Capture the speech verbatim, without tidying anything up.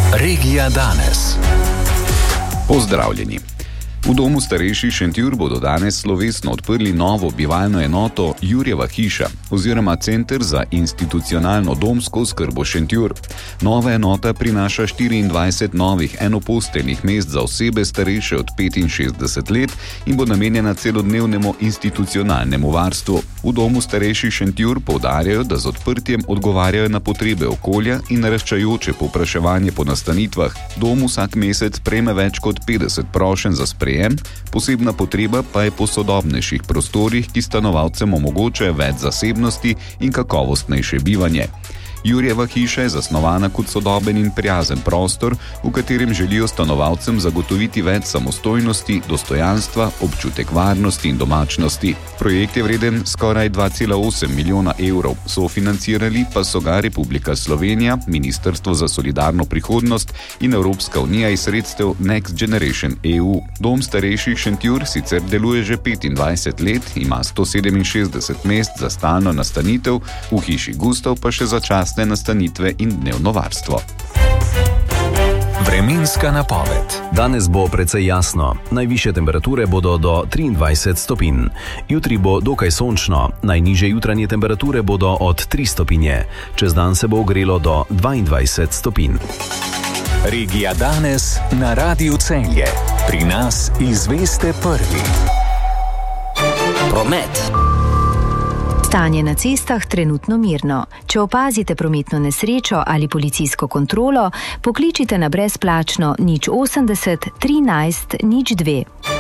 Regija danes. Pozdravljeni. V domu starejših Šentjur bodo danes slovesno odprli novo bivalno enoto Jurjeva hiša oziroma Center za institucionalno domsko oskrbo Šentjur. Nova enota prinaša štiriindvajset novih enoposteljnih mest za osebe starejše od petinšestdeset let in bo namenjena celodnevnemu institucionalnemu varstvu. V domu starejših Šentjur poudarjajo, da z odprtjem odgovarjajo na potrebe okolja in naraščajoče povpraševanje po nastanitvah. Dom vsak mesec prejme več kot petdeset prošenj za sprejem, posebna potreba pa je po sodobnejših prostorih, ki stanovalcem omogočajo več zasebnosti in kakovostnejše bivanje. Jurjeva hiša je zasnovana kot sodoben in prijazen prostor, v katerem želijo stanovalcem zagotoviti več samostojnosti, dostojanstva, občutek varnosti in domačnosti. Projekt je vreden skoraj dva cela osem milijona evrov, sofinancirali pa so ga Republika Slovenija, Ministrstvo za solidarno prihodnost in Evropska unija iz sredstev Next Generation E U. Dom starejših Šentjur sicer deluje že petindvajset let, ima sto sedeminšestdeset mest za stalno nastanitev, v hiši Gustav pa še začasne nastanitve in dnevno varstvo. Vremenska napoved. Danes bo precej jasno. Najvišje temperature bodo do triindvajset stopinj. Jutri bo dokaj sončno. Najnižje jutranje temperature bodo od tri stopinje. Čez dan se bo ogrelo do dvaindvajset stopinj. Regija danes na Radiu Celje. Pri nas izveste prvi. Promet. Stanje na cestah trenutno mirno. Če opazite prometno nesrečo ali policijsko kontrolo, pokličite na brezplačno nič osemdeset trinajst nič dve.